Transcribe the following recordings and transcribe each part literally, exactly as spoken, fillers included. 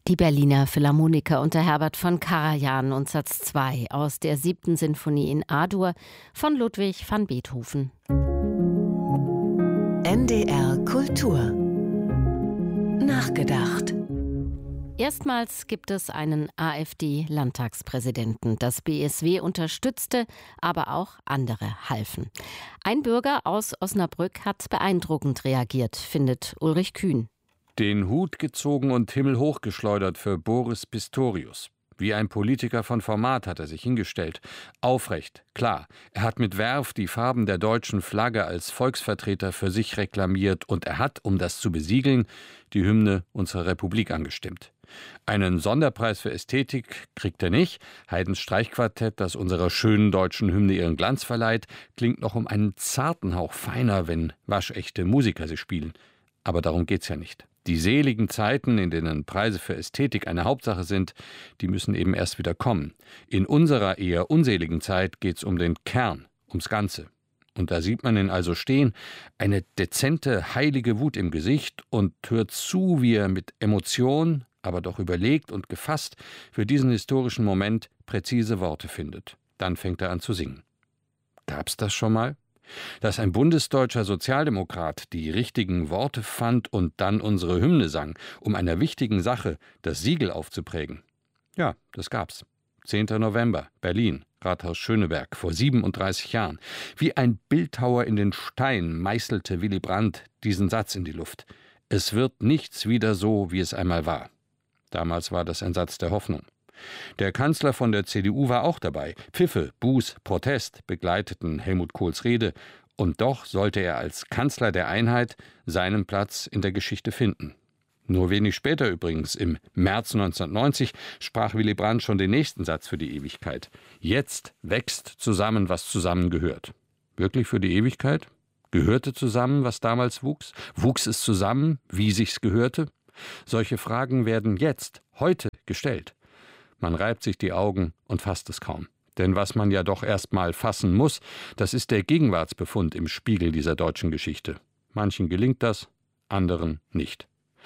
Die Berliner Philharmoniker unter Herbert von Karajan und Satz zwei aus der siebten Sinfonie in A-Dur von Ludwig van Beethoven. N D R Kultur nachgedacht. Erstmals gibt es einen AfD-Landtagspräsidenten. Das B S W unterstützte, aber auch andere halfen. Ein Bürger aus Osnabrück hat beeindruckend reagiert, findet Ulrich Kühn. Den Hut gezogen und himmelhoch geschleudert für Boris Pistorius. Wie ein Politiker von Format hat er sich hingestellt. Aufrecht, klar. Er hat mit Werf die Farben der deutschen Flagge als Volksvertreter für sich reklamiert und er hat, um das zu besiegeln, die Hymne unserer Republik angestimmt. Einen Sonderpreis für Ästhetik kriegt er nicht. Haydns Streichquartett, das unserer schönen deutschen Hymne ihren Glanz verleiht, klingt noch um einen zarten Hauch feiner, wenn waschechte Musiker sie spielen. Aber darum geht's ja nicht. Die seligen Zeiten, in denen Preise für Ästhetik eine Hauptsache sind, die müssen eben erst wieder kommen. In unserer eher unseligen Zeit geht's um den Kern, ums Ganze. Und da sieht man ihn also stehen, eine dezente, heilige Wut im Gesicht und hört zu, wie er mit Emotion, aber doch überlegt und gefasst für diesen historischen Moment präzise Worte findet. Dann fängt er an zu singen. Gab's das schon mal? Dass ein bundesdeutscher Sozialdemokrat die richtigen Worte fand und dann unsere Hymne sang, um einer wichtigen Sache das Siegel aufzuprägen. Ja, das gab's. zehnter November, Berlin, Rathaus Schöneberg, vor siebenunddreißig Jahren. Wie ein Bildhauer in den Stein meißelte Willy Brandt diesen Satz in die Luft. Es wird nichts wieder so, wie es einmal war. Damals war das ein Satz der Hoffnung. Der Kanzler von der C D U war auch dabei. Pfiffe, Buß, Protest begleiteten Helmut Kohls Rede. Und doch sollte er als Kanzler der Einheit seinen Platz in der Geschichte finden. Nur wenig später übrigens, im März neunzehnhundertneunzig, sprach Willy Brandt schon den nächsten Satz für die Ewigkeit. Jetzt wächst zusammen, was zusammengehört. Wirklich für die Ewigkeit? Gehörte zusammen, was damals wuchs? Wuchs es zusammen, wie sich's gehörte? Solche Fragen werden jetzt, heute gestellt. Man reibt sich die Augen und fasst es kaum. Denn was man ja doch erst mal fassen muss, das ist der Gegenwartsbefund im Spiegel dieser deutschen Geschichte. Manchen gelingt das, anderen nicht.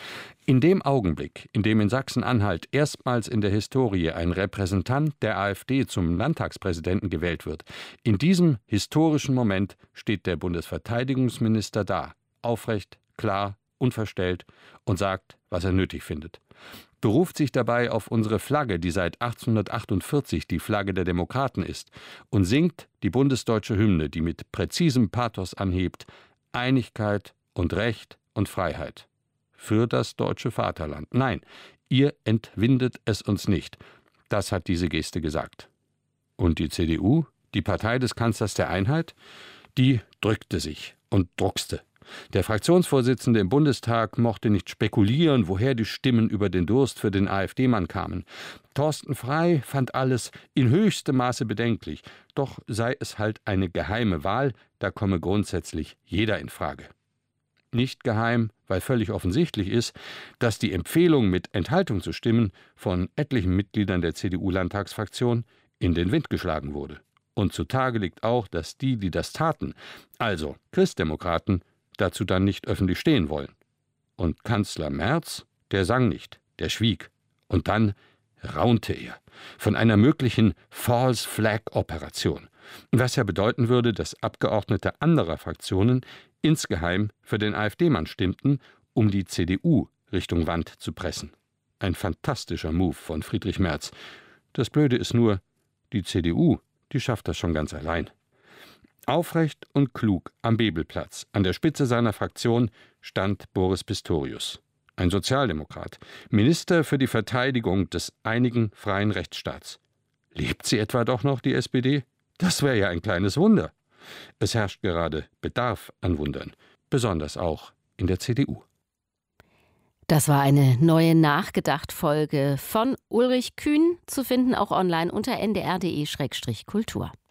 In dem Augenblick, in dem in Sachsen-Anhalt erstmals in der Historie ein Repräsentant der AfD zum Landtagspräsidenten gewählt wird, in diesem historischen Moment steht der Bundesverteidigungsminister da, aufrecht, klar, unverstellt und sagt, was er nötig findet. Beruft sich dabei auf unsere Flagge, die seit achtzehnhundertachtundvierzig die Flagge der Demokraten ist, und singt die bundesdeutsche Hymne, die mit präzisem Pathos anhebt: Einigkeit und Recht und Freiheit. Für das deutsche Vaterland. Nein, ihr entwindet es uns nicht. Das hat diese Geste gesagt. Und die C D U, die Partei des Kanzlers der Einheit, die drückte sich und druckste. Der Fraktionsvorsitzende im Bundestag mochte nicht spekulieren, woher die Stimmen über den Durst für den AfD-Mann kamen. Thorsten Frey fand alles in höchstem Maße bedenklich. Doch sei es halt eine geheime Wahl, da komme grundsätzlich jeder in Frage. Nicht geheim, weil völlig offensichtlich ist, dass die Empfehlung, mit Enthaltung zu stimmen, von etlichen Mitgliedern der C D U-Landtagsfraktion in den Wind geschlagen wurde. Und zutage liegt auch, dass die, die das taten, also Christdemokraten, dazu dann nicht öffentlich stehen wollen. Und Kanzler Merz, der sang nicht, der schwieg. Und dann raunte er von einer möglichen False-Flag-Operation, was ja bedeuten würde, dass Abgeordnete anderer Fraktionen insgeheim für den AfD-Mann stimmten, um die C D U Richtung Wand zu pressen. Ein fantastischer Move von Friedrich Merz. Das Blöde ist nur, die C D U, die schafft das schon ganz allein. Aufrecht und klug am Bebelplatz, an der Spitze seiner Fraktion, stand Boris Pistorius. Ein Sozialdemokrat, Minister für die Verteidigung des einigen freien Rechtsstaats. Lebt sie etwa doch noch, die S P D? Das wäre ja ein kleines Wunder. Es herrscht gerade Bedarf an Wundern, besonders auch in der C D U. Das war eine neue Nachgedacht-Folge von Ulrich Kühn, zu finden auch online unter n d r punkt d e slash kultur.